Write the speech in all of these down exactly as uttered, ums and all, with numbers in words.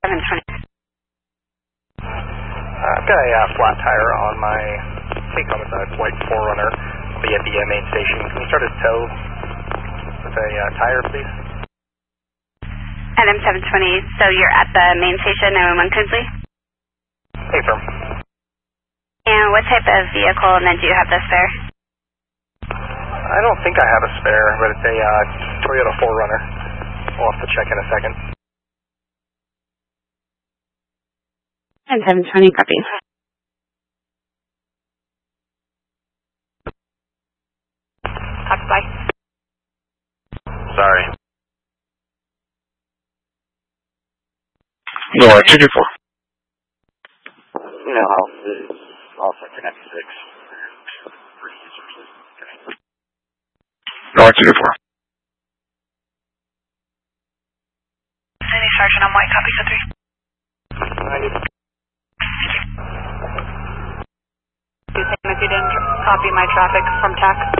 seven twenty. Uh, I've got a uh, flat tire on my take-home. It's a white four runner. I'll be at the uh, main station. Can you start a tow with a uh, tire, please? Adam seven twenty, so you're at the main station, nine one one Kinsley? Hey, firm. And what type of vehicle, and then do you have the spare? I don't think I have a spare, but it's a uh, Toyota four runner. We'll have to check in a second. And seven twenty, copy. Copy, bye. Sorry. No, two two four. You know how this is also connect six. No, two two four. City Sergeant, I'm white, copy for three. If you didn't copy my traffic from T A C.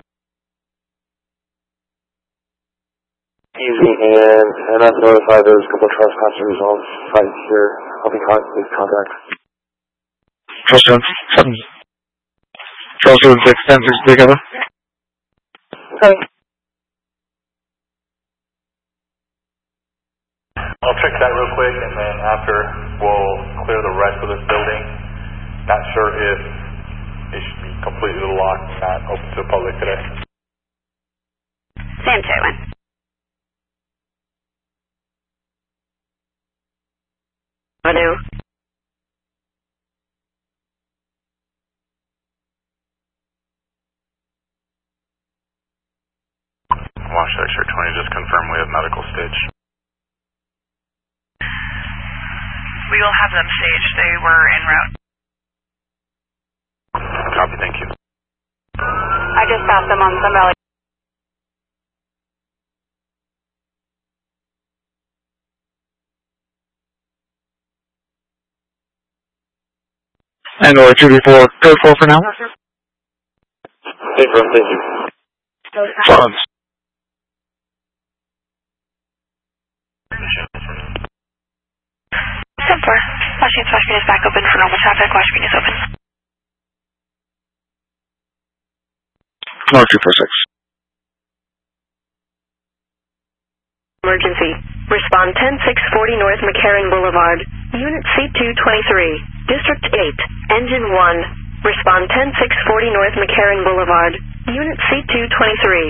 Excuse me, and I'm not notified there's a couple of trespassers on site here. I'll be con please contact. Trust seven, seven. Trust seven six ten six together. Okay. I'll check that real quick, and then after we'll clear the rest of this building. Not sure if it should be completely locked and not open to the public today. Sam Cherwin. Hello. Wash X-ray twenty, just confirm we have medical stage. We will have them staged. They were en route. Copy, thank you. I just passed them on Sun Valley. And or two two four, code four for now. Hey, bro, thank you. Funds. ten four. Washington Splash Green is back open for normal traffic. Wash Green is open. No, two four six. Emergency. Respond ten six forty North McCarran Boulevard. Unit C two twenty-three. District eight. Engine one. Respond ten six forty North McCarran Boulevard. Unit C two twenty-three.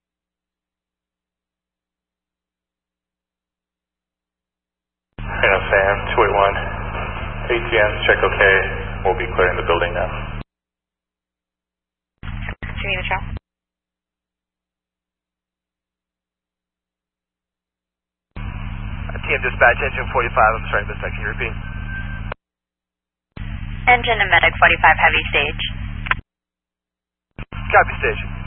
Yeah, Sam, two eight one. A T M, check okay. We'll be clearing the building now. Janina Chow. T M dispatch, engine forty-five, I'm sorry, Miss Can you repeat? Engine and medic forty-five, heavy stage. Copy, station.